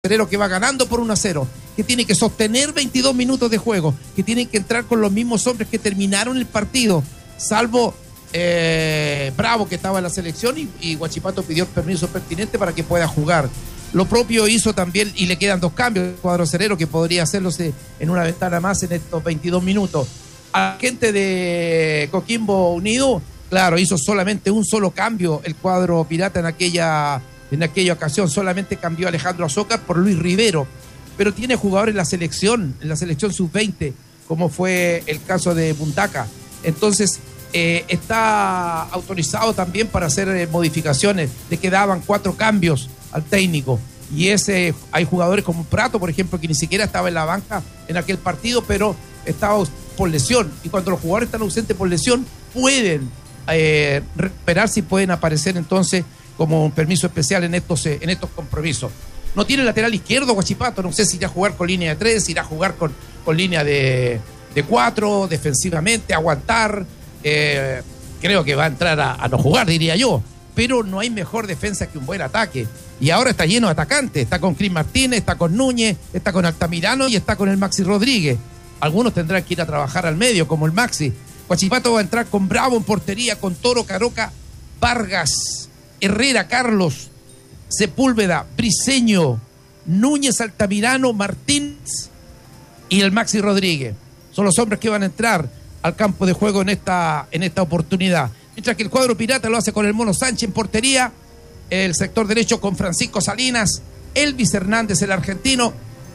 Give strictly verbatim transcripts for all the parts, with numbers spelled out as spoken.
Cerero que va ganando por uno a cero, que tiene que sostener veintidós minutos de juego, que tienen que entrar con los mismos hombres que terminaron el partido, salvo eh, Bravo, que estaba en la selección, y, y Huachipato pidió el permiso pertinente para que pueda jugar. Lo propio hizo también, y le quedan dos cambios, el cuadro Cerero, que podría hacerlo en una ventana más en estos veintidós minutos. A la gente de Coquimbo Unido, claro, hizo solamente un solo cambio el cuadro pirata en aquella... En aquella ocasión solamente cambió a Alejandro Azócar por Luis Rivero, pero tiene jugadores en la selección, en la selección sub veinte, como fue el caso de Bundaca. Entonces, eh, está autorizado también para hacer eh, modificaciones. Le quedaban cuatro cambios al técnico. Y ese hay jugadores como Prato, por ejemplo, que ni siquiera estaba en la banca en aquel partido, pero estaba por lesión. Y cuando los jugadores están ausentes por lesión, pueden eh, recuperarse y pueden aparecer entonces como un permiso especial en estos, en estos compromisos. No tiene lateral izquierdo Huachipato, no sé si irá a jugar con línea de tres, irá a jugar con, con línea de, de cuatro, defensivamente, aguantar. Eh, creo que va a entrar a, a no jugar, diría yo, pero no hay mejor defensa que un buen ataque. Y ahora está lleno de atacantes, está con Cris Martínez, está con Núñez, está con Altamirano y está con el Maxi Rodríguez. Algunos tendrán que ir a trabajar al medio, como el Maxi. Huachipato va a entrar con Bravo en portería, con Toro, Caroca, Vargas, Herrera, Carlos, Sepúlveda, Briseño, Núñez, Altamirano, Martínez y el Maxi Rodríguez. Son los hombres que van a entrar al campo de juego en esta, en esta oportunidad. Mientras que el cuadro pirata lo hace con el Mono Sánchez en portería, el sector derecho con Francisco Salinas, Elvis Hernández, el argentino,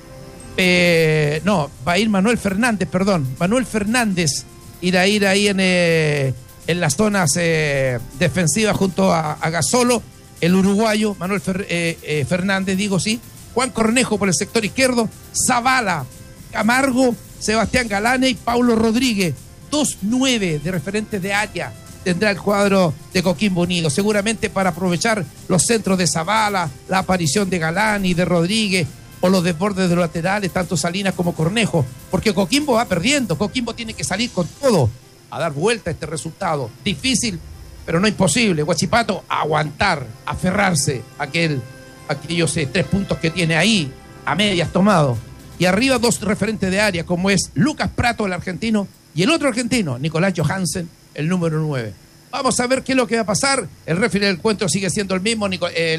eh, no, va a ir Manuel Fernández, perdón, Manuel Fernández irá a ir ahí en... Eh, en las zonas eh, defensivas junto a, a Gasolo, el uruguayo Manuel Fer, eh, eh, Fernández, digo sí, Juan Cornejo por el sector izquierdo, Zavala, Camargo, Sebastián Galane y Paulo Rodríguez. Dos nueve de referentes de área tendrá el cuadro de Coquimbo Unido, seguramente para aprovechar los centros de Zavala, la aparición de Galán y de Rodríguez, o los desbordes de los laterales, tanto Salinas como Cornejo, porque Coquimbo va perdiendo, Coquimbo tiene que salir con todo a dar vuelta a este resultado. Difícil, pero no imposible. Huachipato, aguantar, aferrarse a aquel, aquellos eh, tres puntos que tiene ahí, a medias tomado. Y arriba dos referentes de área, como es Lucas Prato, el argentino, y el otro argentino, Nicolás Johansen, el número nueve. Vamos a ver qué es lo que va a pasar. El referee del encuentro sigue siendo el mismo, Nico, el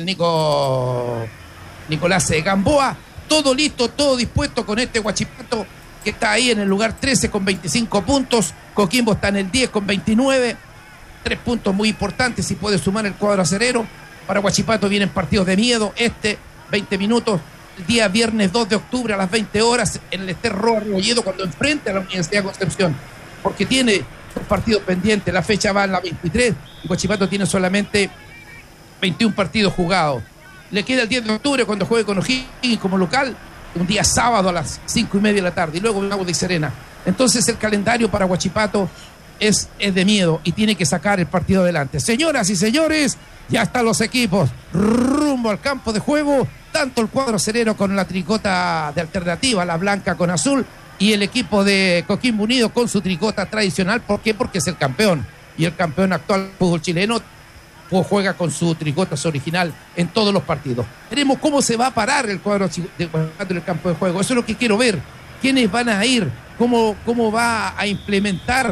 Nico, Nicolás Gamboa. Todo listo, todo dispuesto con este Huachipato, que está ahí en el lugar trece con veinticinco puntos. Coquimbo está en el diez con veintinueve. Tres puntos muy importantes si puede sumar el cuadro acerero. Para Huachipato vienen partidos de miedo. Este, veinte minutos, el día viernes dos de octubre a las veinte horas en el Ester Roa Rebolledo, cuando enfrente a la Universidad de Concepción. Porque tiene un partido pendiente. La fecha va en la veintitrés. Y Huachipato tiene solamente veintiún partidos jugados. Le queda el diez de octubre cuando juegue con O'Higgins como local, un día sábado a las cinco y media de la tarde, y luego en Agua de Serena. Entonces el calendario para Huachipato es, es de miedo y tiene que sacar el partido adelante. Señoras y señores, ya están los equipos rumbo al campo de juego, tanto el cuadro cerero con la tricota de alternativa, la blanca con azul, y el equipo de Coquimbo Unido con su tricota tradicional. ¿Por qué? Porque es el campeón, y el campeón actual del fútbol chileno juega con su tricota original en todos los partidos. Veremos cómo se va a parar el cuadro de en el campo de juego. Eso es lo que quiero ver. ¿Quiénes van a ir? ¿Cómo, cómo va a implementar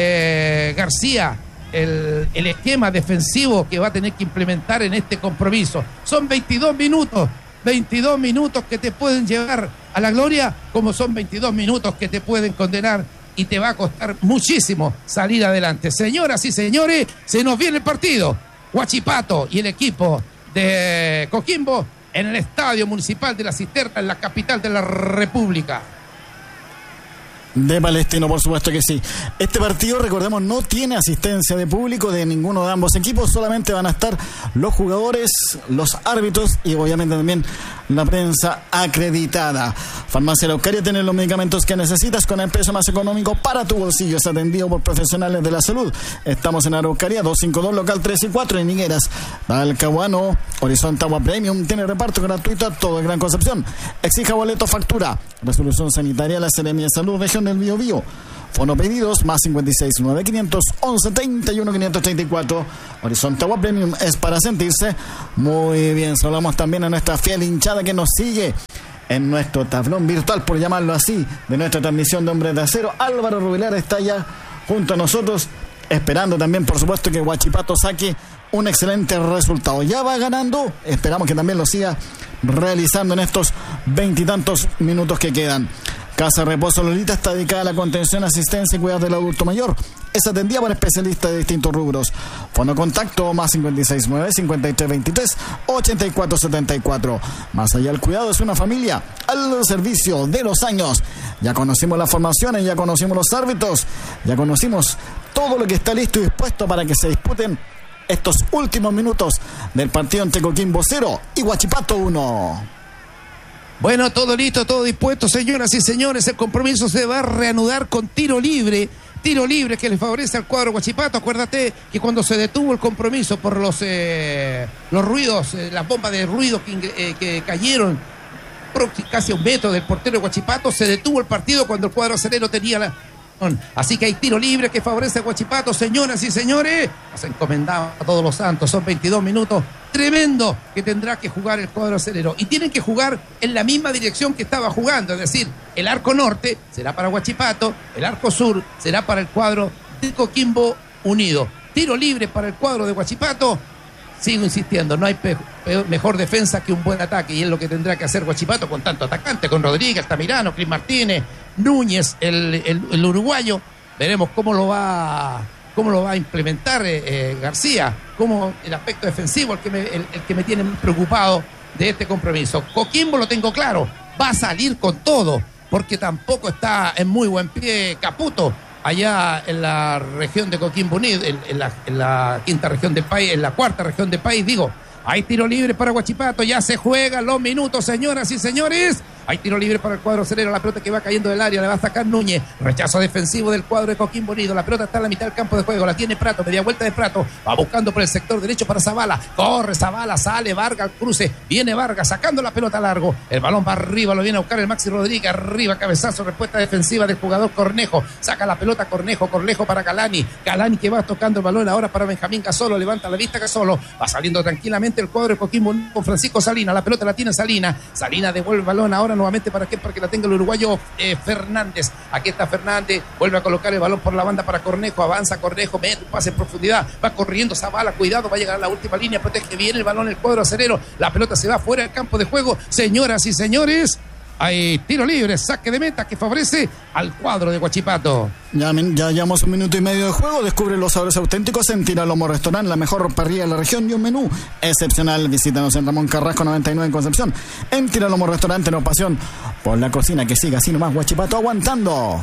eh, García el, el esquema defensivo que va a tener que implementar en este compromiso? Son veintidós minutos. veintidós minutos que te pueden llevar a la gloria, como son veintidós minutos que te pueden condenar y te va a costar muchísimo salir adelante. Señoras y señores, se nos viene el partido. Huachipato y el equipo de Coquimbo en el Estadio Municipal de la Cisterna, en la capital de la República de Palestino, por supuesto que sí. Este partido, recordemos, no tiene asistencia de público de ninguno de ambos equipos, solamente van a estar los jugadores, los árbitros y obviamente también la prensa acreditada. Farmacia Araucaria tiene los medicamentos que necesitas con el precio más económico para tu bolsillo. Es atendido por profesionales de la salud. Estamos en Araucaria doscientos cincuenta y dos, local tres y cuatro, en Higueras, Talcahuano. Horizonte Agua Premium tiene reparto gratuito a todo el Gran Concepción. Exija boleto, factura. Resolución sanitaria, la Seremia de Salud, región del Biobío. Fono pedidos más cincuenta y seis nueve quinientos once treinta y uno quinientos treinta y cuatro. Horizonte Agua Premium es para sentirse muy bien. Saludamos también a nuestra fiel hinchada que nos sigue en nuestro tablón virtual, por llamarlo así, de nuestra transmisión de Hombres de Acero. Álvaro Rubilar está ya junto a nosotros, esperando también, por supuesto, que Huachipato saque un excelente resultado. Ya va ganando, esperamos que también lo siga realizando en estos veintitantos minutos que quedan. Casa Reposo Lolita está dedicada a la contención, asistencia y cuidado del adulto mayor. Es atendida por especialistas de distintos rubros. Fono contacto más cincuenta y seis nueve cincuenta y tres veintitrés ochenta y cuatro setenta y cuatro. Más allá del cuidado es una familia al servicio de los años. Ya conocimos las formaciones, ya conocimos los árbitros, ya conocimos todo lo que está listo y dispuesto para que se disputen estos últimos minutos del partido entre Coquimbo cero y Huachipato uno. Bueno, todo listo, todo dispuesto, señoras y señores. El compromiso se va a reanudar con tiro libre. Tiro libre que le favorece al cuadro Huachipato. Acuérdate que cuando se detuvo el compromiso por los, eh, los ruidos, eh, las bombas de ruido que, eh, que cayeron casi a un metro del portero de Huachipato, se detuvo el partido cuando el cuadro acerero tenía la... Así que hay tiro libre que favorece a Huachipato, señoras y señores. Nos encomendamos a todos los santos. Son veintidós minutos. Tremendo que tendrá que jugar el cuadro acerero. Y tienen que jugar en la misma dirección que estaba jugando. Es decir, el arco norte será para Huachipato, el arco sur será para el cuadro de Coquimbo Unido. Tiro libre para el cuadro de Huachipato. Sigo insistiendo, no hay pe- pe- mejor defensa que un buen ataque, y es lo que tendrá que hacer Huachipato con tanto atacante, con Rodríguez, Altamirano, Cris Martínez, Núñez, el, el, el uruguayo. Veremos cómo lo va, cómo lo va a implementar eh, eh, García, cómo el aspecto defensivo, el que, me, el, el que me tiene preocupado de este compromiso. Coquimbo lo tengo claro, va a salir con todo, porque tampoco está en muy buen pie Caputo, allá en la región de Coquimbo Unido, en, en, la, en la quinta región del país, en la cuarta región del país, digo. Hay tiro libre para Huachipato, ya se juegan los minutos, señoras y señores. Hay tiro libre para el cuadro acerero, la pelota que va cayendo del área, la va a sacar Núñez. Rechazo defensivo del cuadro de Coquimbo Unido, la pelota está en la mitad del campo de juego, la tiene Prato, media vuelta de Prato, va buscando por el sector derecho para Zavala, corre Zavala, sale Vargas al cruce, viene Vargas sacando la pelota largo, el balón va arriba, lo viene a buscar el Maxi Rodríguez, arriba, cabezazo, respuesta defensiva del jugador Cornejo, saca la pelota Cornejo, Cornejo para Galani, Galani que va tocando el balón ahora para Benjamín Casolo, levanta la vista Casolo, va saliendo tranquilamente el cuadro de Coquimbo con Francisco Salina, la pelota la tiene Salina, Salina devuelve el balón ahora nuevamente para que, para que la tenga el uruguayo eh, Fernández, aquí está Fernández, vuelve a colocar el balón por la banda para Cornejo, avanza Cornejo, mete un pase en profundidad, va corriendo Zavala, cuidado, va a llegar a la última línea, protege bien el balón el cuadro acerero, la pelota se va fuera del campo de juego, señoras y señores. Hay tiro libre, saque de meta que favorece al cuadro de Huachipato. Ya, ya llevamos un minuto y medio de juego. Descubre los sabores auténticos en Tira Lomo Restaurant, la mejor parrilla de la región y un menú excepcional. Visítanos en Ramón Carrasco noventa y nueve en Concepción. En Tira Lomo Restaurant tenemos pasión por la cocina. Que siga así nomás Huachipato aguantando.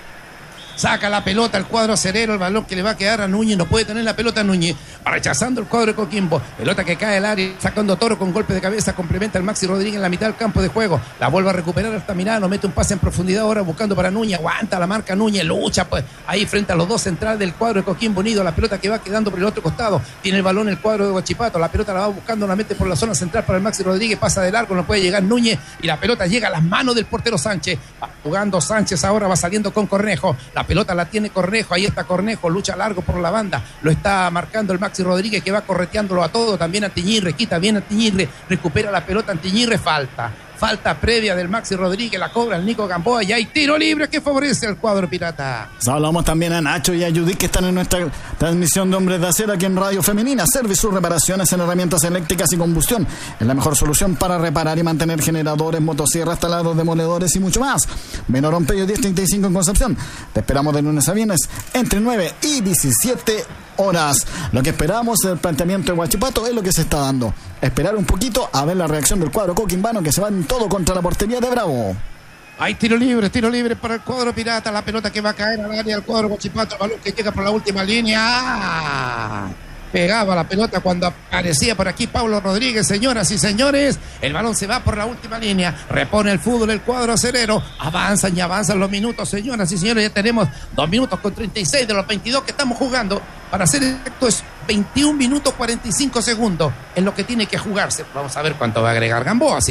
Saca la pelota el cuadro acerero, el balón que le va a quedar a Núñez, no puede tener la pelota Núñez, rechazando el cuadro de Coquimbo, pelota que cae al área, sacando Toro con golpe de cabeza, complementa el Maxi Rodríguez en la mitad del campo de juego, la vuelve a recuperar Altamirano, mete un pase en profundidad ahora buscando para Núñez, aguanta la marca Núñez, lucha pues ahí frente a los dos centrales del cuadro de Coquimbo Unido, la pelota que va quedando por el otro costado, tiene el balón el cuadro de Huachipato, la pelota la va buscando nuevamente por la zona central para el Maxi Rodríguez, pasa de largo, no puede llegar Núñez y la pelota llega a las manos del portero Sánchez, va jugando Sánchez ahora, va saliendo con Cornejo, la pelota la tiene Cornejo, ahí está Cornejo, lucha largo por la banda, lo está marcando el Maxi Rodríguez que va correteándolo a todo, también a Tiñirre, quita bien a Tiñirre, recupera la pelota en Tiñirre, falta, falta previa del Maxi Rodríguez, la cobra el Nico Gamboa y hay tiro libre que favorece al cuadro pirata. Saludamos también a Nacho y a Judith que están en nuestra transmisión de Hombres de Acero aquí en Radio Femenina. Servicios, reparaciones en herramientas eléctricas y combustión. Es la mejor solución para reparar y mantener generadores, motosierras, taladros, demoledores y mucho más. Menor Pello diez treinta y cinco en Concepción. Te esperamos de lunes a viernes entre nueve y diecisiete horas. Lo que esperamos del planteamiento de Huachipato es lo que se está dando. Esperar un poquito a ver la reacción del cuadro coquimbano que se va en todo contra la portería de Bravo. Hay tiro libre, tiro libre para el cuadro pirata, la pelota que va a caer al área del cuadro Huachipato, el balón que llega por la última línea. ¡Ah! Pegaba la pelota cuando aparecía por aquí Pablo Rodríguez, señoras y señores, el balón se va por la última línea, repone el fútbol el cuadro acerero, avanzan y avanzan los minutos, señoras y señores, ya tenemos dos minutos con treinta y seis de los veintidós que estamos jugando, para ser exacto es veintiún minutos cuarenta y cinco segundos, es lo que tiene que jugarse, vamos a ver cuánto va a agregar Gamboa, sí.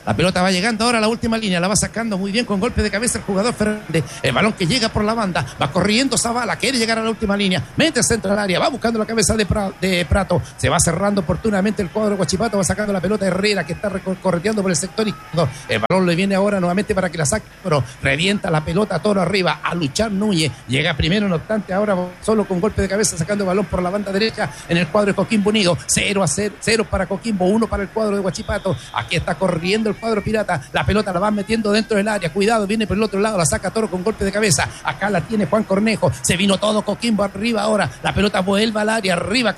La pelota va llegando ahora a la última línea, la va sacando muy bien con golpe de cabeza el jugador Fernández. El balón que llega por la banda, va corriendo Zavala, quiere llegar a la última línea, mete el centro al área, va buscando la cabeza de, pra, de Prato, se va cerrando oportunamente el cuadro de Huachipato, va sacando la pelota Herrera que está correteando por el sector izquierdo. El balón le viene ahora nuevamente para que la saque, pero revienta la pelota Toro arriba, a luchar Núñez, llega primero, no obstante ahora solo con golpe de cabeza sacando el balón por la banda derecha en el cuadro de Coquimbo Unido. Cero a cero, cero para Coquimbo, uno para el cuadro de Huachipato. Aquí está corriendo el cuadro pirata, la pelota la va metiendo dentro del área, cuidado, viene por el otro lado, la saca Toro con golpe de cabeza, acá la tiene Juan Cornejo, se vino todo Coquimbo arriba ahora, la pelota vuelve al área, arriba,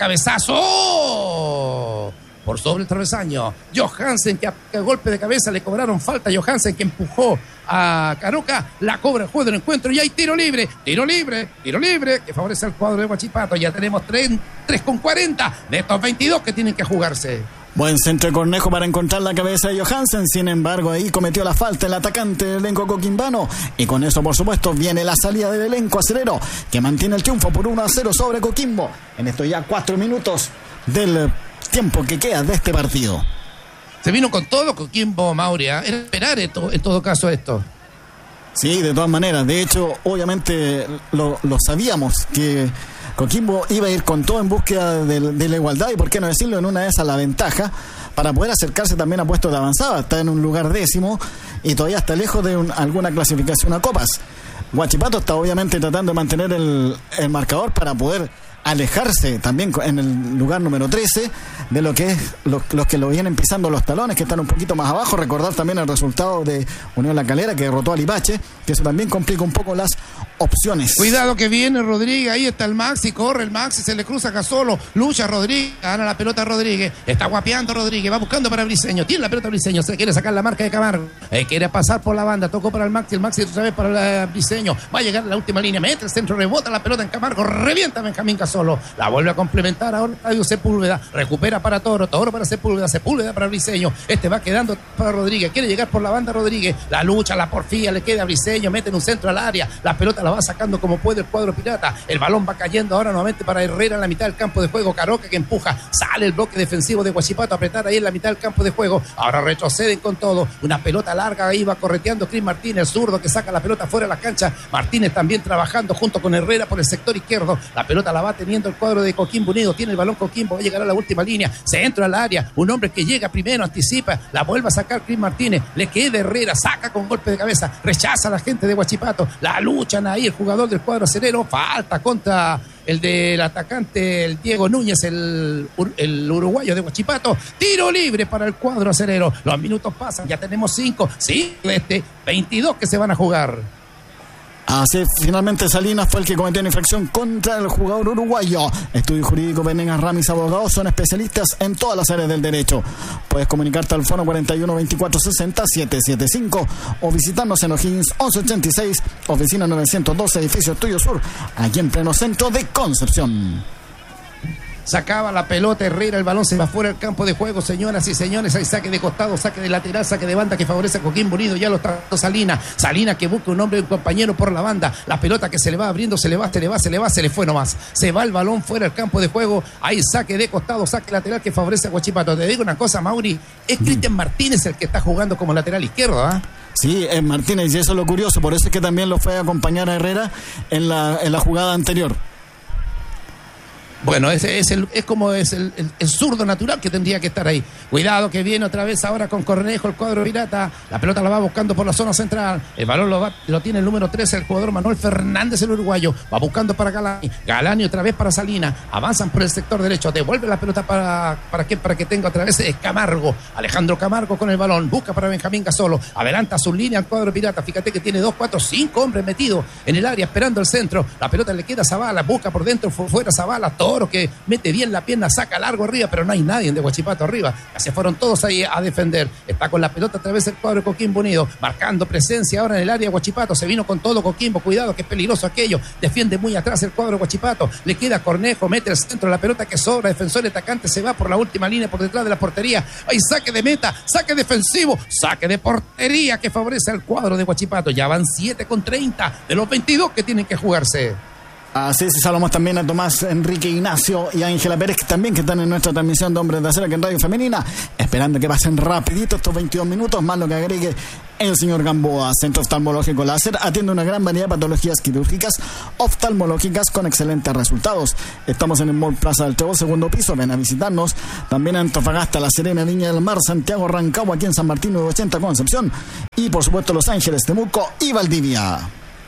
cabezazo por sobre el travesaño, Johansen que a golpe de cabeza le cobraron falta, Johansen que empujó a Caroca, la cobra el juego del encuentro y hay tiro libre, tiro libre, tiro libre que favorece al cuadro de Huachipato. Ya tenemos tres con cuarenta de estos veintidós que tienen que jugarse. Buen centro de Cornejo para encontrar la cabeza de Johansen. Sin embargo, ahí cometió la falta el atacante del elenco coquimbano. Y con eso, por supuesto, viene la salida del elenco acerero, que mantiene el triunfo por uno a cero sobre Coquimbo. En estos ya cuatro minutos del tiempo que queda de este partido. Se vino con todo Coquimbo, Mauria. Era esperar en, to- en todo caso esto. Sí, de todas maneras. De hecho, obviamente lo, lo sabíamos que Coquimbo iba a ir con todo en búsqueda de, de la igualdad y, por qué no decirlo, en una de esas la ventaja para poder acercarse también a puestos de avanzada. Está en un lugar décimo y todavía está lejos de un, alguna clasificación a copas. Huachipato está obviamente tratando de mantener el, el marcador para poder alejarse también en el lugar número trece de lo que es los, los que lo vienen pisando los talones, que están un poquito más abajo. Recordar también el resultado de Unión La Calera, que derrotó a Lipache, que eso también complica un poco las opciones. Cuidado que viene Rodríguez, ahí está el Maxi, corre el Maxi, se le cruza acá solo, lucha Rodríguez, gana la pelota Rodríguez, está guapeando Rodríguez, va buscando para Briseño, tiene la pelota Briseño, se quiere sacar la marca de Camargo, eh, quiere pasar por la banda, tocó para el Maxi, el Maxi otra vez para el Briseño, va a llegar a la última línea, mete el centro, rebota la pelota en Camargo, revienta Benjamín Casolo, la vuelve a complementar ahora Estadio Sepúlveda, recupera para Toro, Toro para Sepúlveda, Sepúlveda para Briseño, este va quedando para Rodríguez, quiere llegar por la banda Rodríguez, la lucha, la porfía, le queda a Briseño, mete en un centro al área, la pelota la va sacando como puede el cuadro pirata, el balón va cayendo ahora nuevamente para Herrera en la mitad del campo de juego, Caroca que empuja, sale el bloque defensivo de Huachipato a apretar ahí en la mitad del campo de juego, ahora retroceden con todo, una pelota larga ahí va correteando Cris Martínez, el zurdo que saca la pelota fuera de la cancha, Martínez también trabajando junto con Herrera por el sector izquierdo, la pelota la va teniendo el cuadro de Coquimbo Unido, tiene el balón Coquimbo, va a llegar a la última línea, se entra al área, un hombre que llega primero, anticipa, la vuelve a sacar Cris Martínez, le queda Herrera, saca con golpe de cabeza, rechaza a la gente de Huachipato, la luchan ahí el jugador del cuadro acerero, falta contra el del atacante, el Diego Núñez, el, el uruguayo de Huachipato, tiro libre para el cuadro acerero, los minutos pasan, ya tenemos cinco, sí, este, veintidós que se van a jugar. Así finalmente Salinas fue el que cometió una infracción contra el jugador uruguayo. Estudio Jurídico Venegas Ramis Abogados son especialistas en todas las áreas del derecho. Puedes comunicarte al fono cuarenta y uno veinticuatro sesenta setecientos setenta y cinco o visitarnos en O'Higgins once ochenta y seis, oficina novecientos doce, edificio Estudio Sur, aquí en pleno centro de Concepción. Sacaba la pelota Herrera, el balón se va fuera del campo de juego, señoras y señores, hay saque de costado, saque de lateral, saque de banda que favorece a Coquimbo Unido, ya lo está Salinas, Salinas que busca un hombre, un compañero por la banda, la pelota que se le va abriendo, se le va, se le va, se le va, se le fue nomás, se va el balón fuera del campo de juego, hay saque de costado, saque lateral que favorece a Huachipato. Te digo una cosa, Mauri, es Cristian Martínez el que está jugando como lateral izquierdo, ¿ah? ¿eh? Sí, es Martínez, y eso es lo curioso, por eso es que también lo fue a acompañar a Herrera en la, en la jugada anterior. Bueno, ese es, el, es como es el, el, el zurdo natural que tendría que estar ahí. Cuidado que viene otra vez ahora con Cornejo, el cuadro pirata. La pelota la va buscando por la zona central. El balón lo, va, lo tiene el número trece, el jugador Manuel Fernández, el uruguayo. Va buscando para Galani. Galani otra vez para Salinas. Avanzan por el sector derecho. Devuelve la pelota para, para, que, para que tenga otra vez eh, Camargo. Alejandro Camargo con el balón. Busca para Benjamín Gasolo. Adelanta su línea al cuadro pirata. Fíjate que tiene dos, cuatro, cinco hombres metidos en el área esperando el centro. La pelota le queda a Zavala. Busca por dentro, por fuera Zavala. Toro que mete bien la pierna, saca largo arriba, pero no hay nadie de Huachipato arriba. Ya se fueron todos ahí a defender. Está con la pelota a través del cuadro de Coquimbo Unido, marcando presencia ahora en el área de Huachipato. Se vino con todo Coquimbo, cuidado que es peligroso aquello. Defiende muy atrás el cuadro de Huachipato. Le queda Cornejo, mete el centro, la pelota que sobra, defensor y atacante se va por la última línea, por detrás de la portería. Hay saque de meta, saque defensivo, saque de portería que favorece al cuadro de Huachipato. Ya van siete con treinta de los veintidós que tienen que jugarse. Así es, saludamos también a Tomás, Enrique, Ignacio y Ángela Pérez, que también que están en nuestra transmisión de Hombres de Acero, que en Radio Femenina, esperando que pasen rapidito estos veintidós minutos, más lo que agregue el señor Gamboa. Centro Oftalmológico Láser atiende una gran variedad de patologías quirúrgicas oftalmológicas con excelentes resultados. Estamos en el Mall Plaza del Trébol, segundo piso, ven a visitarnos. También en Antofagasta, La Serena, Viña del Mar, Santiago, Rancagua, aquí en San Martín, nueve ochenta, Concepción, y por supuesto Los Ángeles, Temuco y Valdivia.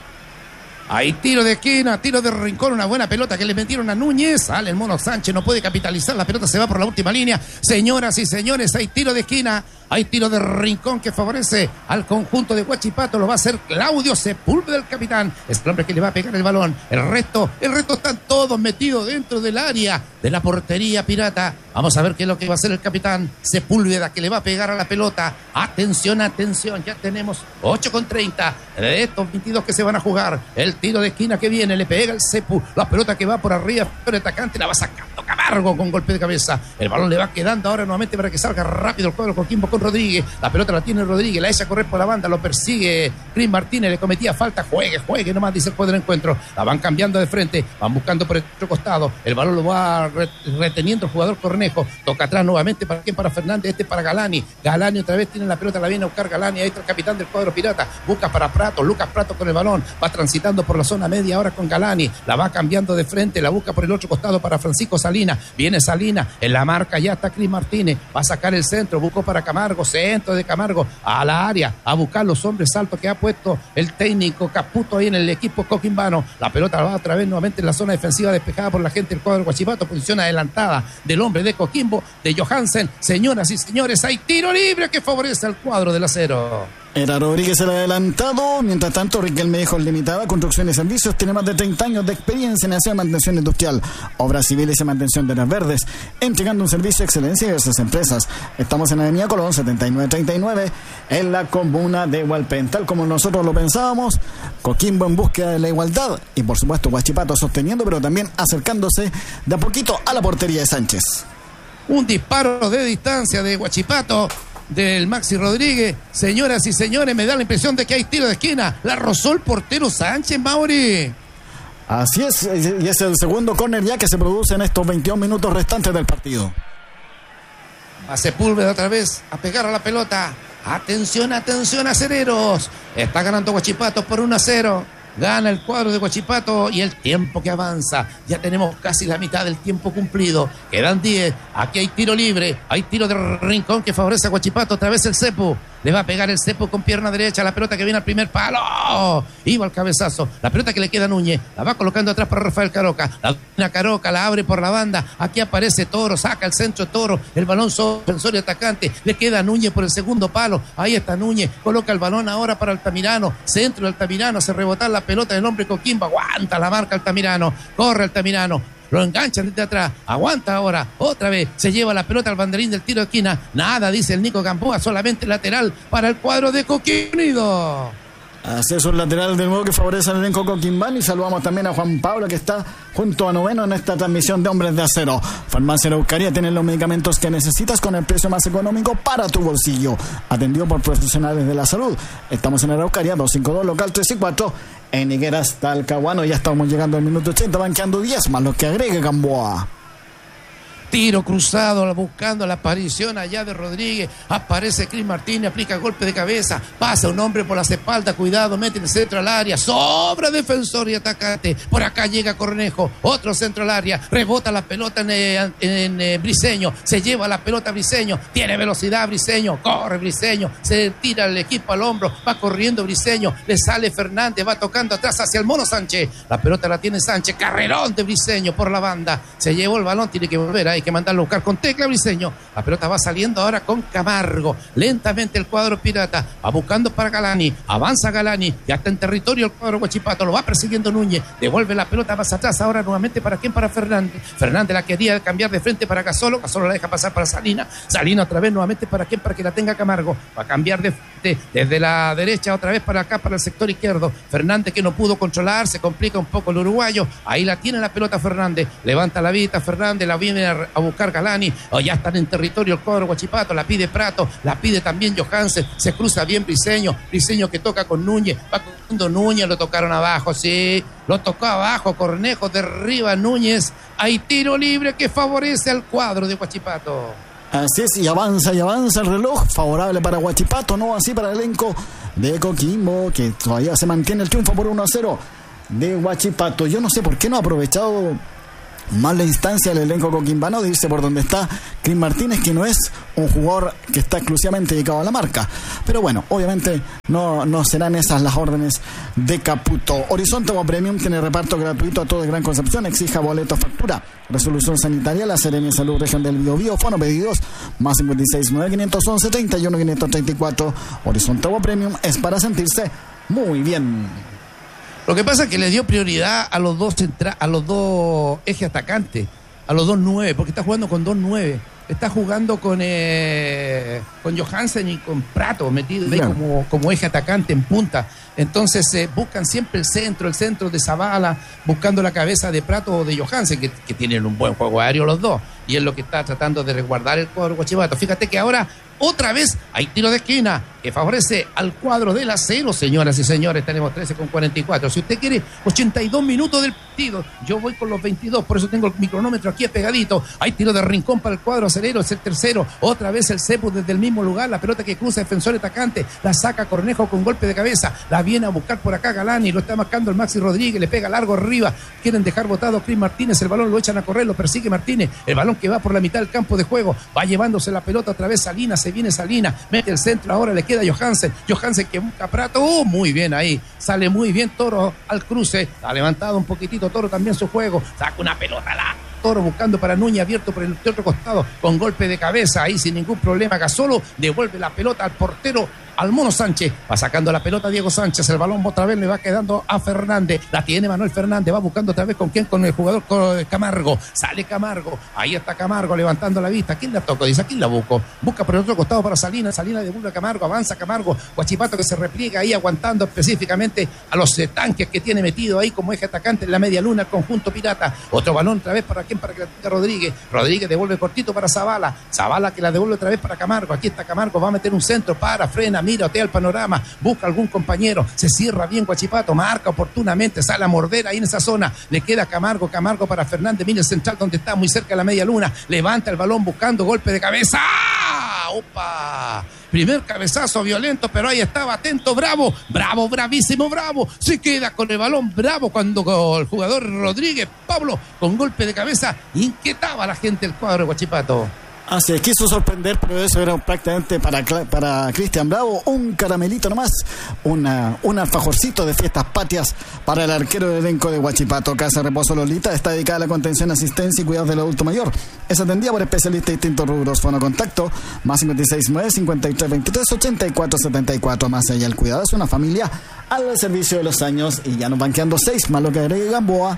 Hay tiro de esquina, tiro de rincón, una buena pelota que le metieron a Núñez. Sale el Mono Sánchez, no puede capitalizar, la pelota se va por la última línea. Señoras y señores, hay tiro de esquina, hay tiro de rincón que favorece al conjunto de Huachipato. Lo va a hacer Claudio Sepúlveda, el capitán. Es el hombre que le va a pegar el balón. El resto, el resto están todos metidos dentro del área de la portería pirata. Vamos a ver qué es lo que va a hacer el capitán Sepúlveda, que le va a pegar a la pelota. Atención, atención, ya tenemos ocho con treinta de estos veintidós que se van a jugar. El tiro de esquina que viene, le pega el Cepu, la pelota que va por arriba, pero el atacante la va sacando Camargo con golpe de cabeza. El balón le va quedando ahora nuevamente para que salga rápido el cuadro Coquimbo con Rodríguez. La pelota la tiene Rodríguez, la echa a correr por la banda, lo persigue Cris Martínez, le cometía falta, juegue, juegue, nomás dice el cuadro de encuentro. La van cambiando de frente, van buscando por el otro costado. El balón lo va reteniendo el jugador Cornejo. Toca atrás nuevamente, ¿para quién? Para Fernández, este para Galani. Galani otra vez tiene la pelota, la viene a buscar Galani. Ahí está el capitán del cuadro pirata. Busca para Prato, Lucas Prato con el balón. Va transitando por la zona media ahora con Galani. La va cambiando de frente, la busca por el otro costado para Francisco Salina. Viene Salina, en la marca ya está Cris Martínez. Va a sacar el centro, buscó para Camargo. Centro de Camargo a la área, a buscar los hombres saltos que ha puesto el técnico Caputo ahí en el equipo coquimbano. La pelota va otra vez nuevamente en la zona defensiva despejada por la gente del cuadro Huachipato. Posición adelantada del hombre de Coquimbo, de Johansen. Señoras y señores, hay tiro libre que favorece al cuadro del Acero. Era Rodríguez el adelantado. Mientras tanto, Riquelme Mejos Limitada, Construcción y Servicios, tiene más de treinta años de experiencia en hacer mantención industrial, obras civiles y mantención de áreas verdes, entregando un servicio de excelencia a diversas empresas. Estamos en Avenida Colón setenta y nueve treinta y nueve, en la comuna de Hualpén. Tal como nosotros lo pensábamos, Coquimbo en búsqueda de la igualdad y por supuesto Huachipato sosteniendo, pero también acercándose de a poquito a la portería de Sánchez. Un disparo de distancia de Huachipato, del Maxi Rodríguez. Señoras y señores, me da la impresión de que hay tiro de esquina. La rozó el portero Sánchez, Mauri. Así es, y es el segundo córner ya que se produce en estos veintidós minutos restantes del partido. A Sepúlveda otra vez a pegar a la pelota. Atención, atención, acereros. Está ganando Huachipato por uno a cero. Gana el cuadro de Huachipato y el tiempo que avanza. Ya tenemos casi la mitad del tiempo cumplido. Quedan diez. Aquí hay tiro libre. Hay tiro de rincón que favorece a Huachipato. Otra vez el Cepu. Le va a pegar el Cepu con pierna derecha. La pelota que viene al primer palo. Iba al cabezazo. La pelota que le queda a Núñez. La va colocando atrás para Rafael Caroca. La Caroca la abre por la banda. Aquí aparece Toro. Saca el centro Toro. El balón sobre defensor y atacante. Le queda a Núñez por el segundo palo. Ahí está Núñez. Coloca el balón ahora para Altamirano. Centro de Altamirano. Se rebota la pelota del hombre Coquimbo. Aguanta la marca Altamirano. Corre Altamirano. Lo enganchan desde atrás, aguanta ahora, otra vez, se lleva la pelota al banderín del tiro de esquina, nada, dice el Nico Gamboa, solamente lateral para el cuadro de Coquimbo Unido. Así es, un lateral de nuevo que favorece al elenco coquimbano. Y saludamos también a Juan Pablo, que está junto a Noveno en esta transmisión de Hombres de Acero. Farmacia Araucaria tiene los medicamentos que necesitas con el precio más económico para tu bolsillo, atendido por profesionales de la salud. Estamos en Araucaria doscientos cincuenta y dos, local tres y cuatro, en Higueras, Talcahuano. Ya estamos llegando al minuto ochenta, van quedando diez más los que agregue Gamboa. Tiro cruzado, buscando la aparición allá de Rodríguez. Aparece Cris Martínez, aplica golpe de cabeza. Pasa un hombre por las espaldas, cuidado, mete el centro al área. Sobra defensor y atacante. Por acá llega Cornejo, otro centro al área. Rebota la pelota en, en, en, en Briseño. Se lleva la pelota Briseño. Tiene velocidad Briseño. Corre Briseño. Se tira el equipo al hombro. Va corriendo Briseño. Le sale Fernández. Va tocando atrás hacia el Mono Sánchez. La pelota la tiene Sánchez. Carrerón de Briseño por la banda. Se llevó el balón. Tiene que volver ahí. Hay que mandarlo a buscar con Tecla Briseño. La pelota va saliendo ahora con Camargo. Lentamente el cuadro pirata va buscando para Galani. Avanza Galani. Ya está en territorio el cuadro Huachipato. Lo va persiguiendo Núñez. Devuelve la pelota más atrás. Ahora nuevamente para quién, para Fernández. Fernández la quería cambiar de frente para Gasolo. Gasolo la deja pasar para Salina. Salina otra vez nuevamente para quién, para que la tenga Camargo. Va a cambiar de nuevamente desde la derecha otra vez para acá, para el sector izquierdo. Fernández que no pudo controlar, se complica un poco el uruguayo. Ahí la tiene la pelota Fernández, levanta la vista Fernández, la viene a buscar Galani. Oh, ya están en territorio el cuadro Huachipato, la pide Prato, la pide también Johansen, se cruza bien Briseño, Briseño que toca con Núñez, va con Núñez, lo tocaron abajo, sí, lo tocó abajo, Cornejo derriba Núñez. Hay tiro libre que favorece al cuadro de Huachipato. Así es, y avanza y avanza el reloj, favorable para Huachipato, no así para el elenco de Coquimbo, que todavía se mantiene el triunfo por uno a cero de Huachipato. Yo no sé por qué no ha aprovechado más la instancia del elenco coquimbano de irse por donde está Cris Martínez, que no es un jugador que está exclusivamente dedicado a la marca. Pero bueno, obviamente no, no serán esas las órdenes de Caputo. Horizonte Agua Premium tiene reparto gratuito a todo el Gran Concepción. Exija boleto, factura, resolución sanitaria. La Serena de Salud Región del Biobío. Fono pedidos más cincuenta y seis, nueve, quinientos once, treinta y uno, quinientos treinta y cuatro. Horizonte Agua Premium es para sentirse muy bien. Lo que pasa es que le dio prioridad a los dos centra- a los dos ejes atacantes, a los dos nueve, porque está jugando con dos nueve. Está jugando con eh, con Johansen y con Prato metido ahí como, como eje atacante en punta. Entonces eh, buscan siempre el centro, el centro de Zavala, buscando la cabeza de Prato o de Johansen, que, que tienen un buen juego aéreo los dos. Y es lo que está tratando de resguardar el cuadro Huachipato. Fíjate que ahora otra vez hay tiro de esquina que favorece al cuadro del Acero, señoras y señores. Tenemos trece con cuarenta y cuatro. Si usted quiere ochenta y dos minutos del partido, yo voy con los veintidós, por eso tengo el micronómetro aquí pegadito. Hay tiro de rincón para el cuadro acerero, es el tercero. Otra vez el Cepu desde el mismo lugar, la pelota que cruza defensor atacante, la saca Cornejo con golpe de cabeza, la viene a buscar por acá Galani, lo está marcando el Maxi Rodríguez, le pega largo arriba, quieren dejar botado Cris Martínez, el balón lo echan a correr, lo persigue Martínez, el balón que va por la mitad del campo de juego, va llevándose la pelota otra vez Salinas, se viene Salinas, mete el centro, ahora le queda Johansen, Johansen que busca Prato, oh, muy bien ahí, sale muy bien Toro al cruce, ha levantado un poquitito Toro también su juego, saca una pelota la Toro buscando para Núñez, abierto por el otro costado, con golpe de cabeza, ahí sin ningún problema, Gasolo devuelve la pelota al portero, al Mono Sánchez, va sacando la pelota Diego Sánchez, el balón otra vez le va quedando a Fernández, la tiene Manuel Fernández, va buscando otra vez con quién, con el jugador con Camargo, sale Camargo, ahí está Camargo levantando la vista, ¿quién la toca? Dice, ¿quién la busco? Busca por el otro costado para Salinas, Salinas devuelve a Camargo, avanza Camargo, Huachipato que se repliega ahí aguantando específicamente a los eh, tanques que tiene metido ahí como eje atacante en la media luna, el conjunto pirata, otro balón otra vez para quién, para que la tenga Rodríguez, Rodríguez devuelve cortito para Zavala, Zavala que la devuelve otra vez para Camargo, aquí está Camargo, va a meter un centro, para, frena, mira, otea el panorama, busca algún compañero, se cierra bien Huachipato, marca oportunamente, sale a morder ahí en esa zona, le queda Camargo, Camargo para Fernández, mira el central donde está, muy cerca de la media luna, levanta el balón buscando golpe de cabeza, ¡ah! ¡Opa! Primer cabezazo violento, pero ahí estaba atento Bravo, Bravo, bravísimo Bravo, se queda con el balón Bravo cuando el jugador Rodríguez, Pablo, con golpe de cabeza, inquietaba a la gente el cuadro de Huachipato. Así es, quiso sorprender, pero eso era prácticamente para, para Cristian Bravo, un caramelito nomás, una, un alfajorcito de fiestas patrias para el arquero del elenco de Huachipato. Casa Reposo Lolita está dedicada a la contención, asistencia y cuidados del adulto mayor. Es atendida por especialistas de distintos rubros. Fono contacto, más cincuenta y seis, nueve, cincuenta y tres, veintitrés, ochenta y cuatro, setenta y cuatro. Más allá el cuidado es una familia al servicio de los años, y ya nos van quedando seis, más lo que agregue Gamboa.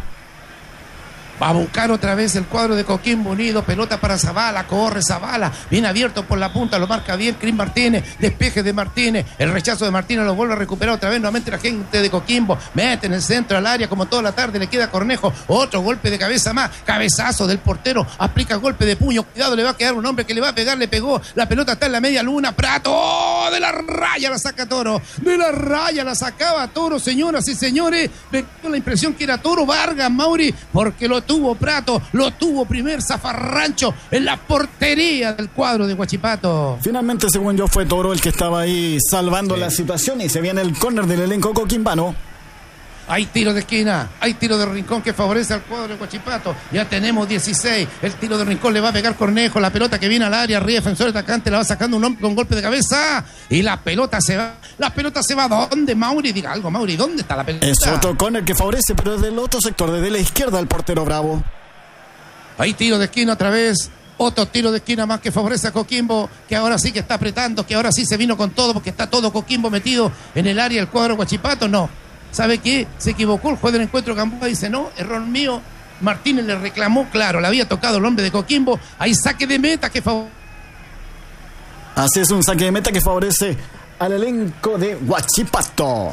Va a buscar otra vez el cuadro de Coquimbo Unido, pelota para Zavala, corre Zavala, bien abierto por la punta, lo marca bien Cris Martínez, despeje de Martínez, el rechazo de Martínez lo vuelve a recuperar otra vez, nuevamente la gente de Coquimbo, mete en el centro al área como toda la tarde, le queda Cornejo, otro golpe de cabeza más, cabezazo del portero, aplica golpe de puño, cuidado, le va a quedar un hombre que le va a pegar, le pegó, la pelota está en la media luna, Prato, ¡oh! De la raya la saca Toro, de la raya la sacaba Toro, señoras y señores, me dio la impresión que era Toro Vargas, Mauri, porque lo tuvo Prato, lo tuvo primer zafarrancho en la portería del cuadro de Huachipato. Finalmente, según yo, fue Toro el que estaba ahí salvando sí. la situación, y se viene el córner del elenco coquimbano. Hay tiro de esquina, hay tiro de rincón que favorece al cuadro de Huachipato. Ya tenemos dieciséis. El tiro de rincón le va a pegar Cornejo. La pelota que viene al área, arriba, defensor atacante, la va sacando un hombre con golpe de cabeza. Y la pelota se va. La pelota se va. ¿Dónde, Mauri? Diga algo, Mauri. ¿Dónde está la pelota? Es otro córner que favorece, pero desde el otro sector, desde la izquierda, el portero Bravo. Hay tiro de esquina otra vez. Otro tiro de esquina más que favorece a Coquimbo, que ahora sí que está apretando, que ahora sí se vino con todo, porque está todo Coquimbo metido en el área del cuadro de Huachipato. No. ¿Sabe qué? Se equivocó el juez del encuentro. Gamboa dice, no, error mío. Martínez le reclamó, claro, le había tocado el hombre de Coquimbo. Hay saque de meta que favorece. Así es, un saque de meta que favorece al elenco de Huachipato.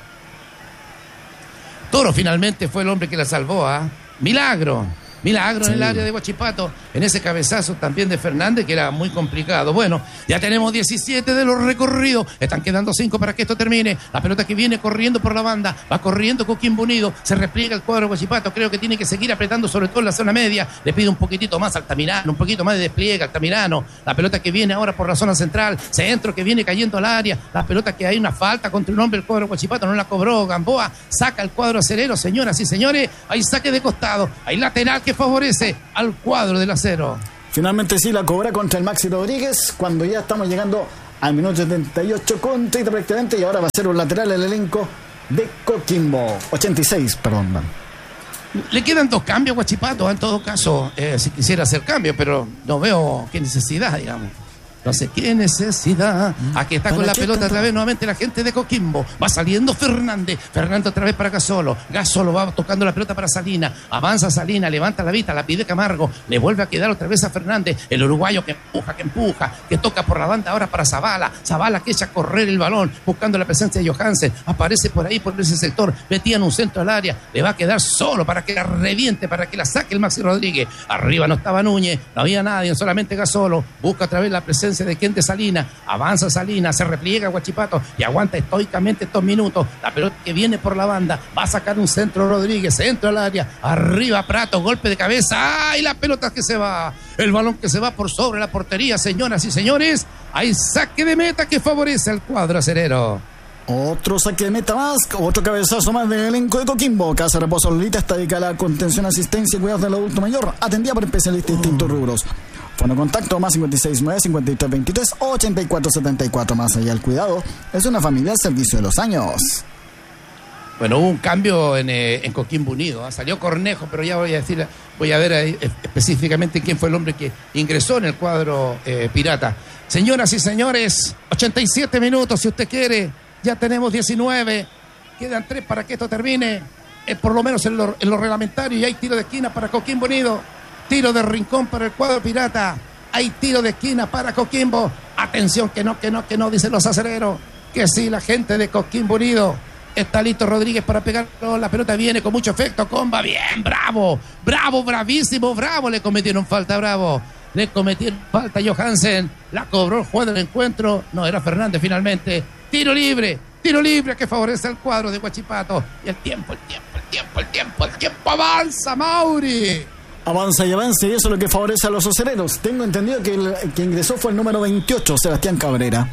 Toro finalmente fue el hombre que la salvó, ¿ah? ¿eh? Milagro. Milagro sí. En el área de Huachipato, en ese cabezazo también de Fernández, que era muy complicado. Bueno, ya tenemos diecisiete de los recorridos, están quedando cinco para que esto termine. La pelota que viene corriendo por la banda, va corriendo Coquimbo Unido, se repliega el cuadro de Huachipato, creo que tiene que seguir apretando sobre todo en la zona media, le pide un poquitito más al Altamirano, un poquito más de despliegue al Altamirano. La pelota que viene ahora por la zona central, centro que viene cayendo al área, la pelota que hay una falta contra un hombre del cuadro de Huachipato, no la cobró Gamboa, saca el cuadro acerero, señoras y señores, hay saque de costado, hay lateral que favorece al cuadro del Acero. Finalmente sí la cobra contra el Maxi Rodríguez cuando ya estamos llegando al minuto setenta y ocho con treinta prácticamente, y ahora va a ser un lateral el elenco de Coquimbo. ochenta y seis, perdón. Man. Le quedan dos cambios a Huachipato, en todo caso, eh, si quisiera hacer cambios, pero no veo qué necesidad, digamos. No sé qué necesidad. Aquí está con la pelota otra vez nuevamente la gente de Coquimbo. Va saliendo Fernández. Fernández otra vez para Gasolo. Gasolo va tocando la pelota para Salina. Avanza Salina, levanta la vista, la pide Camargo. Le vuelve a quedar otra vez a Fernández. El uruguayo que empuja, que empuja, que toca por la banda ahora para Zavala. Zavala que echa a correr el balón, buscando la presencia de Johansen. Aparece por ahí, por ese sector. Metía en un centro al área. Le va a quedar solo para que la reviente, para que la saque el Maxi Rodríguez. Arriba no estaba Núñez, no había nadie, solamente Gasolo. Busca otra vez la presencia de Kente Salina, avanza Salina, se repliega Huachipato y aguanta estoicamente estos minutos. La pelota que viene por la banda, va a sacar un centro Rodríguez, centro al área, arriba Prato, golpe de cabeza, ¡ay! La pelota que se va, el balón que se va por sobre la portería, señoras y señores, hay saque de meta que favorece al cuadro acerero. Otro saque de meta más, otro cabezazo más del elenco de Coquimbo. Casa Reposo Lolita está dedicada a la contención, asistencia y cuidados del adulto mayor, atendida por especialistas de distintos rubros. Bueno, contacto más cincuenta y seis nueve, cincuenta y tres veintitrés, ochenta y cuatro setenta y cuatro. Más allá del cuidado, es una familia al servicio de los años. Bueno, hubo un cambio en, eh, en Coquimbo Unido, ¿eh? Salió Cornejo, pero ya voy a decir, voy a ver ahí, eh, específicamente quién fue el hombre que ingresó en el cuadro eh, pirata. Señoras y señores, ochenta y siete minutos si usted quiere, ya tenemos diecinueve, quedan tres para que esto termine, eh, por lo menos en lo, en lo reglamentario, y hay tiro de esquina para Coquimbo Unido. Tiro de rincón para el cuadro pirata. Hay tiro de esquina para Coquimbo. Atención, que no, que no, que no, dicen los acereros. Que sí, la gente de Coquimbo Unido. Está listo Rodríguez para pegar. La pelota viene con mucho efecto. Comba, bien, bravo. Bravo, bravísimo, bravo. Le cometieron falta, bravo. Le cometieron falta a Johansen. La cobró el juez del encuentro. No, era Fernández finalmente. Tiro libre. Tiro libre que favorece al cuadro de Huachipato. Y el tiempo, el tiempo, el tiempo, el tiempo, el tiempo avanza, Mauri. Avanza y avanza, y eso es lo que favorece a los acereros. Tengo entendido que el que ingresó fue el número veintiocho, Sebastián Cabrera.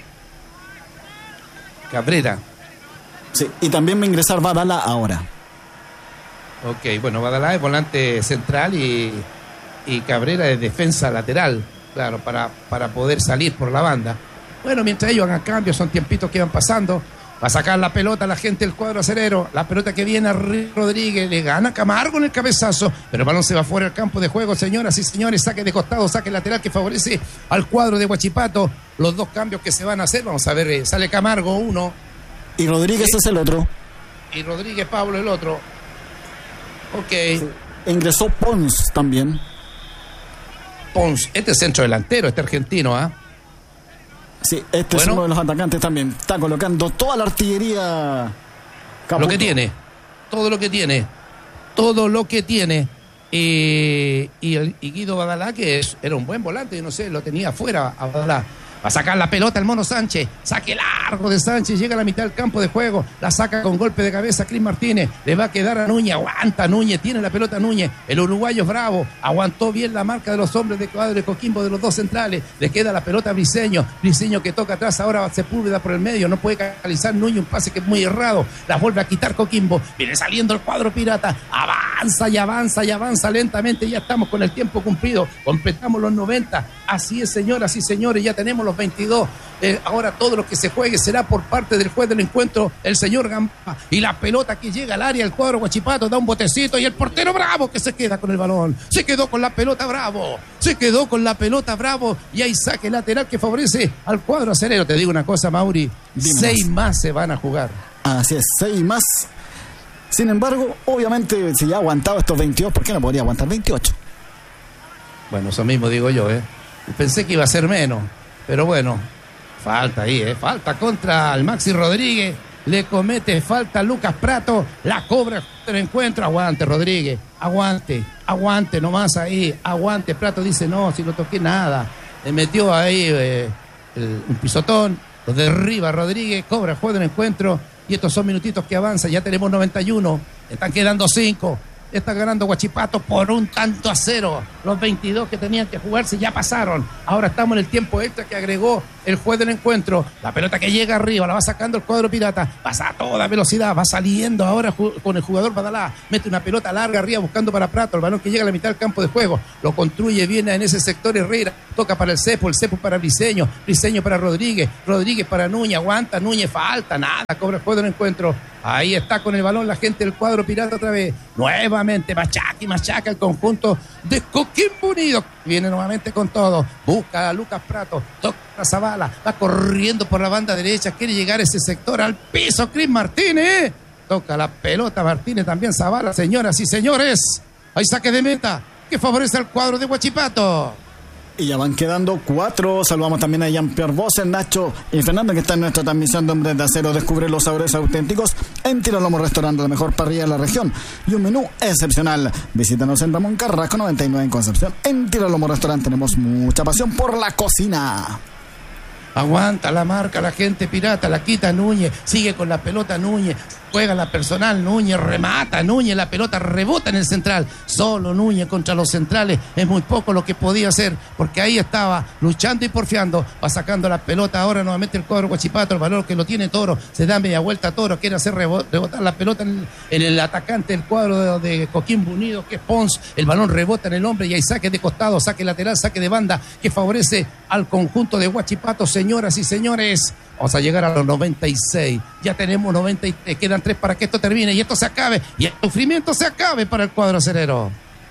Cabrera. Sí, y también va a ingresar Badalá ahora. Ok, bueno, Badalá es volante central y, y Cabrera es defensa lateral, claro, para, para poder salir por la banda. Bueno, mientras ellos hagan cambios, son tiempitos que van pasando. Va a sacar la pelota la gente del cuadro acerero. La pelota que viene a Rodríguez. Le gana Camargo en el cabezazo. Pero el balón se va fuera del campo de juego. Señoras y señores, saque de costado, saque lateral que favorece al cuadro de Huachipato. Los dos cambios que se van a hacer. Vamos a ver, eh, sale Camargo uno. Y Rodríguez eh, es el otro. Y Rodríguez Pablo el otro. Ok. Sí. Ingresó Pons también. Pons, este es centro delantero, este argentino, ¿ah? ¿eh? Sí, este bueno, es uno de los atacantes también. Está colocando toda la artillería. Caputo. Lo que tiene. Todo lo que tiene. Todo lo que tiene. Eh, y, el, y Guido Badalá, que es, era un buen volante, yo no sé, lo tenía afuera a Badalá. Va a sacar la pelota el Mono Sánchez. Saque largo de Sánchez. Llega a la mitad del campo de juego. La saca con golpe de cabeza Cris Martínez. Le va a quedar a Núñez. Aguanta Núñez. Tiene la pelota Núñez. El uruguayo es bravo. Aguantó bien la marca de los hombres de cuadro de Coquimbo, de los dos centrales. Le queda la pelota a Briseño. Briseño que toca atrás. Ahora Sepúlveda por el medio. No puede canalizar Núñez. Un pase que es muy errado. La vuelve a quitar Coquimbo. Viene saliendo el cuadro pirata. Avanza y avanza y avanza lentamente. Ya estamos con el tiempo cumplido. Completamos los noventa. Así es, señoras y señores. Ya tenemos los veintidós. Eh, ahora todo lo que se juegue será por parte del juez del encuentro, el señor Gamba. Y la pelota que llega al área, el cuadro Huachipato da un botecito y el portero Bravo que se queda con el balón. Se quedó con la pelota Bravo. Se quedó con la pelota Bravo. Y hay saque lateral que favorece al cuadro acerero. Te digo una cosa, Mauri. Dime seis más. más se van a jugar. Así es, seis más. Sin embargo, obviamente, si ya ha aguantado estos veintidós, ¿por qué no podría aguantar veintiocho? Bueno, eso mismo digo yo, ¿eh? Pensé que iba a ser menos. Pero bueno, falta ahí, ¿eh? Falta contra el Maxi Rodríguez. Le comete falta a Lucas Prato. La cobra el encuentro. Aguante, Rodríguez. Aguante. Aguante nomás ahí. Aguante. Prato dice, no, si no toqué nada. Le metió ahí eh, el, un pisotón. Lo derriba Rodríguez. Cobra el juego del encuentro. Y estos son minutitos que avanzan. Ya tenemos noventa y uno. Están quedando cinco. Está ganando Huachipato por un tanto a cero. Los veintidós que tenían que jugarse ya pasaron. Ahora estamos en el tiempo extra que agregó el juez del encuentro. La pelota que llega arriba, la va sacando el cuadro pirata. Pasa a toda velocidad, va saliendo ahora con el jugador Badalá. Mete una pelota larga arriba buscando para Prato. El balón que llega a la mitad del campo de juego. Lo construye bien en ese sector Herrera. Toca para el Cepo, el Cepo para Briseño. Briseño para Rodríguez. Rodríguez para Núñez. Aguanta Núñez, falta, nada. Cobra el juez del encuentro. Ahí está con el balón la gente del cuadro pirata otra vez. Nuevamente machaca y machaca el conjunto de Coquimbo Unido. Viene nuevamente con todo. Busca a Lucas Prato. Toca a Zavala. Va corriendo por la banda derecha. Quiere llegar a ese sector al piso. Cris Martínez. Toca la pelota Martínez también Zavala. Señoras y señores. Hay saque de meta que favorece al cuadro de Huachipato. Y ya van quedando cuatro. Saludamos también a Jean-Pierre Bosser, Nacho y Fernando, que está en nuestra transmisión de Hombres de Acero. Descubre los sabores auténticos en Tiro Lomo Restaurante, la mejor parrilla de la región y un menú excepcional. Visítanos en Ramón Carrasco noventa y nueve en Concepción. En Tiro Lomo Restaurante tenemos mucha pasión por la cocina. Aguanta la marca la gente pirata, la quita Núñez, sigue con la pelota Núñez, juega la personal Núñez, remata Núñez, la pelota rebota en el central, solo Núñez contra los centrales, es muy poco lo que podía hacer, porque ahí estaba luchando y porfiando, va sacando la pelota ahora nuevamente el cuadro Huachipato, el valor que lo tiene Toro, se da media vuelta a Toro, quiere hacer rebotar la pelota en el, en el atacante del cuadro de, de Coquimbo Unido, que es Pons, el balón rebota en el hombre y hay saque de costado, saque lateral, saque de banda, que favorece al conjunto de Huachipato. Señoras y señores, vamos a llegar a los noventa y seis. Ya tenemos noventa y tres. Quedan tres para que esto termine y esto se acabe. Y el sufrimiento se acabe para el cuadro acerero.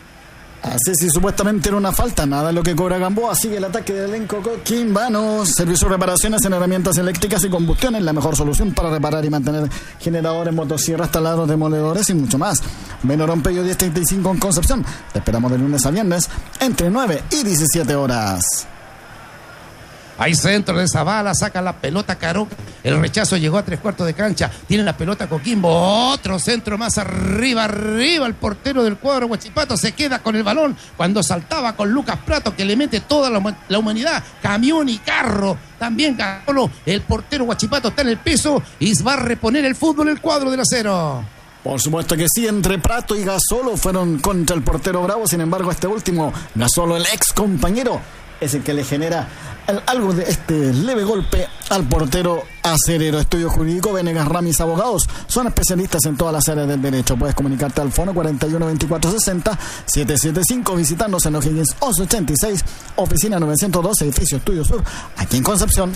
Así si supuestamente era una falta, nada lo que cobra Gamboa. Sigue el ataque del elenco coquimbanos. Servicio de reparaciones en herramientas eléctricas y combustiones, la mejor solución para reparar y mantener generadores, motosierras, taladros, demoledores y mucho más. Benorón Pello diez treinta y cinco en Concepción. Te esperamos de lunes a viernes entre nueve y diecisiete horas. Hay centro de Zavala, saca la pelota Caroca, el rechazo llegó a tres cuartos de cancha, tiene la pelota Coquimbo, otro centro más arriba, arriba, el portero del cuadro Huachipato se queda con el balón cuando saltaba con Lucas Prato que le mete toda la, la humanidad, camión y carro, también Galo, el portero Huachipato está en el piso y va a reponer el fútbol el cuadro del acero. Por supuesto que sí, entre Prato y Gasolo fueron contra el portero Bravo, sin embargo este último, Gasolo, el ex compañero, es el que le genera el, algo de este leve golpe al portero acerero. Estudio Jurídico Venegas Ramis Abogados son especialistas en todas las áreas del derecho. Puedes comunicarte al fono cuarenta y uno veinticuatro sesenta setecientos setenta y cinco, visitarnos en O'Higgins once ochenta y seis, oficina novecientos dos, edificio Estudio Sur, aquí en Concepción.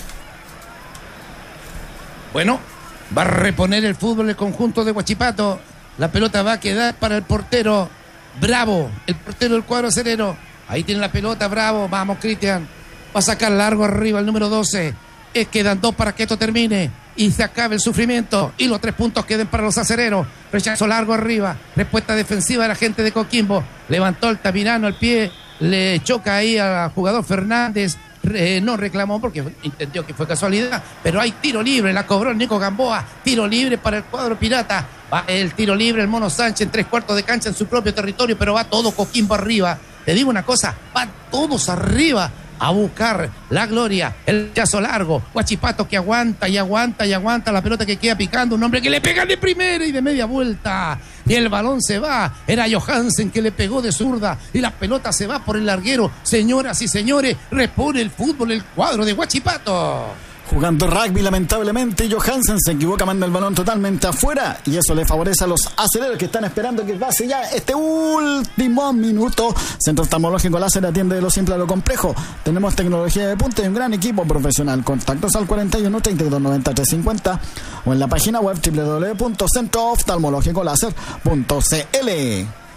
Bueno, va a reponer el fútbol el conjunto de Huachipato. La pelota va a quedar para el portero Bravo, el portero del cuadro acerero. Ahí tiene la pelota Bravo, vamos Cristian. Va a sacar largo arriba el número doce. Es quedan dos para que esto termine y se acabe el sufrimiento y los tres puntos queden para los acereros. Rechazo largo arriba, respuesta defensiva de la gente de Coquimbo. Levantó el Tamirano al pie, le choca ahí al jugador Fernández. Eh, no reclamó porque entendió que fue casualidad, pero hay tiro libre, la cobró el Nico Gamboa, tiro libre para el cuadro pirata. Va el tiro libre el Mono Sánchez en tres cuartos de cancha en su propio territorio, pero va todo Coquimbo arriba. Te digo una cosa, van todos arriba a buscar la gloria, el rechazo largo, Huachipato que aguanta y aguanta y aguanta, la pelota que queda picando, un hombre que le pega de primera y de media vuelta, y el balón se va, era Johansen que le pegó de zurda, y la pelota se va por el larguero. Señoras y señores, repone el fútbol el cuadro de Huachipato. Jugando rugby, lamentablemente, Johansen se equivoca, manda el balón totalmente afuera y eso le favorece a los aceleros que están esperando que pase ya este último minuto. Centro Oftalmológico Láser atiende de lo simple a lo complejo. Tenemos tecnología de punta y un gran equipo profesional. Contactos al cuarenta y uno, treinta y dos, noventa y tres, cincuenta o en la página web doble u doble u doble u punto centro oftalmológico láser punto c l.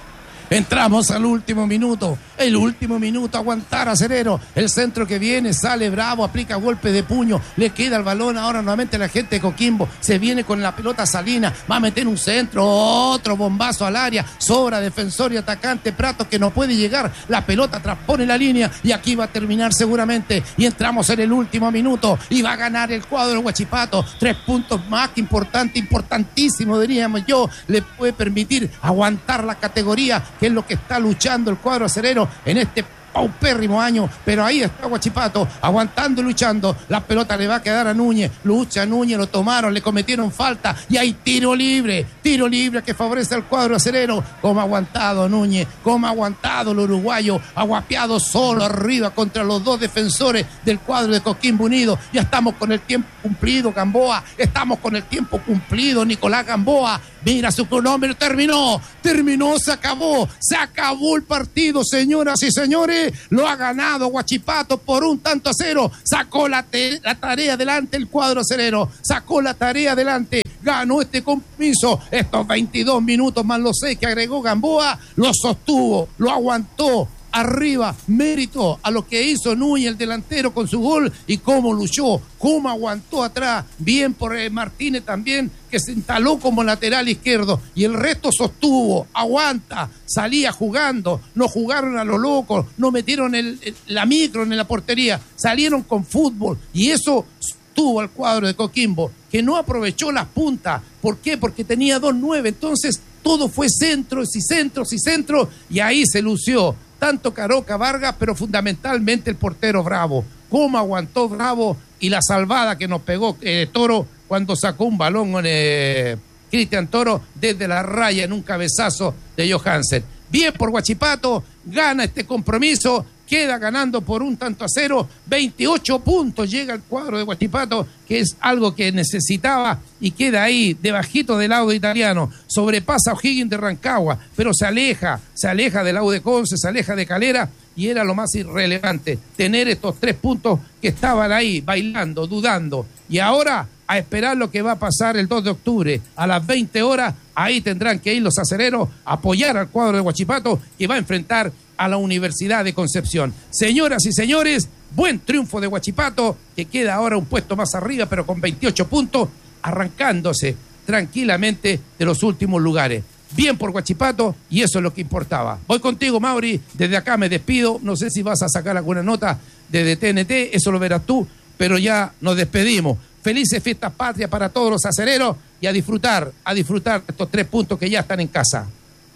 Entramos al último minuto. El último minuto, aguantar Acerero. El centro que viene, sale Bravo, aplica golpe de puño. Le queda el balón ahora nuevamente la gente de Coquimbo. Se viene con la pelota Salina. Va a meter un centro. Otro bombazo al área. Sobra defensor y atacante. Prato que no puede llegar. La pelota transpone la línea. Y aquí va a terminar seguramente. Y entramos en el último minuto. Y va a ganar el cuadro de Huachipato. Tres puntos más que importante, importantísimo diríamos yo. Le puede permitir aguantar la categoría, que es lo que está luchando el cuadro acerero en este paupérrimo año, pero ahí está Huachipato, aguantando y luchando. La pelota le va a quedar a Núñez, lucha Núñez, lo tomaron, le cometieron falta y hay tiro libre, tiro libre que favorece al cuadro acerero. Como ha aguantado Núñez, como ha aguantado el uruguayo, aguapeado solo arriba contra los dos defensores del cuadro de Coquimbo Unido. Ya estamos con el tiempo cumplido, Gamboa, estamos con el tiempo cumplido, Nicolás Gamboa. Mira su cronómetro, terminó, terminó, se acabó, se acabó el partido, señoras y señores. Lo ha ganado Huachipato por un tanto a cero. Sacó la, te- la tarea adelante el cuadro acerero. Sacó la tarea adelante. Ganó este compromiso. Estos veintidós minutos más los seis que agregó Gamboa. Lo sostuvo, lo aguantó. Arriba, mérito a lo que hizo Núñez, el delantero, con su gol y cómo luchó, cómo aguantó atrás. Bien por eh, Martínez también, que se instaló como lateral izquierdo y el resto sostuvo, aguanta, salía jugando, no jugaron a lo loco, no metieron el, el, la micro en la portería, salieron con fútbol y eso tuvo al cuadro de Coquimbo, que no aprovechó las puntas. ¿Por qué? Porque tenía dos nueve, entonces todo fue centros y centros y centros y ahí se lució. Tanto Caroca Vargas, pero fundamentalmente el portero Bravo. Cómo aguantó Bravo y la salvada que nos pegó eh, Toro cuando sacó un balón eh, Cristian Toro desde la raya en un cabezazo de Johansen. Bien por Huachipato, gana este compromiso, queda ganando por un tanto a cero, veintiocho puntos llega el cuadro de Huachipato, que es algo que necesitaba y queda ahí, debajito del lado italiano, sobrepasa a O'Higgins de Rancagua, pero se aleja, se aleja del lado de Conce, se aleja de Calera, y era lo más irrelevante, tener estos tres puntos que estaban ahí, bailando, dudando, y ahora a esperar lo que va a pasar el dos de octubre, a las veinte horas, ahí tendrán que ir los acereros a apoyar al cuadro de Huachipato, que va a enfrentar a la Universidad de Concepción. Señoras y señores, buen triunfo de Huachipato, que queda ahora un puesto más arriba, pero con veintiocho puntos, arrancándose tranquilamente de los últimos lugares. Bien por Huachipato, y eso es lo que importaba. Voy contigo, Mauri, desde acá me despido, no sé si vas a sacar alguna nota desde T N T, eso lo verás tú, pero ya nos despedimos. Felices fiestas patrias para todos los acereros y a disfrutar, a disfrutar estos tres puntos que ya están en casa.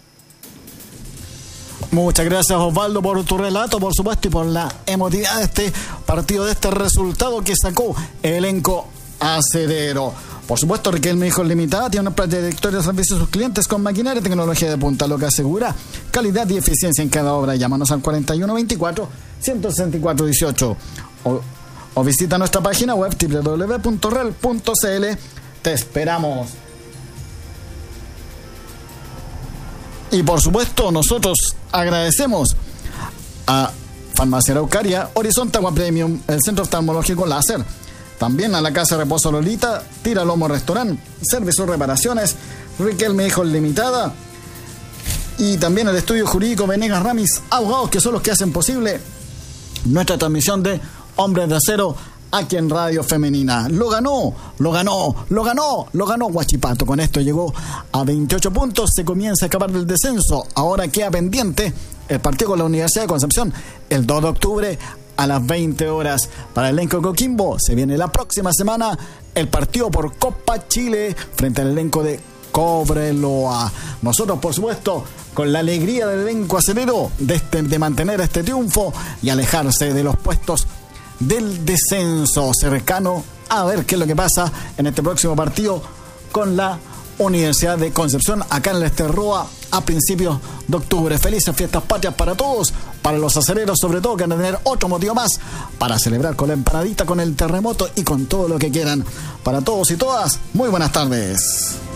Muchas gracias, Osvaldo, por tu relato, por supuesto, y por la emotividad de este partido, de este resultado que sacó el elenco acerero. Por supuesto, Riquelme Hijos Limitada tiene una trayectoria de servicio a sus clientes con maquinaria y tecnología de punta, lo que asegura calidad y eficiencia en cada obra. Llámanos al cuarenta y uno veinticuatro, ciento sesenta y cuatro dieciocho o, o visita nuestra página web doble u doble u doble u punto rel punto c l. Te esperamos. Y por supuesto, nosotros agradecemos a Farmacia Araucaria, Horizonte Agua Premium, el Centro Oftalmológico Láser, también a la Casa de Reposo Lolita, Tira Lomo Restaurant, Servicio Reparaciones, Riquelme Hijos Limitada, y también el Estudio Jurídico Venegas Ramis Abogados, que son los que hacen posible nuestra transmisión de Hombres de Acero aquí en Radio Femenina. Lo ganó, lo ganó, lo ganó, lo ganó Huachipato. Con esto llegó a veintiocho puntos, se comienza a escapar del descenso. Ahora queda pendiente el partido con la Universidad de Concepción el dos de octubre a las veinte horas. Para el elenco Coquimbo se viene la próxima semana el partido por Copa Chile frente al elenco de Cobreloa. Nosotros, por supuesto, con la alegría del elenco acerero de, este, de mantener este triunfo y alejarse de los puestos del descenso, cercano a ver qué es lo que pasa en este próximo partido con la Universidad de Concepción acá en el Esterroa a principios de octubre. Felices fiestas patrias para todos, para los acereros sobre todo, que van a tener otro motivo más para celebrar con la empanadita, con el terremoto y con todo lo que quieran. Para todos y todas, muy buenas tardes.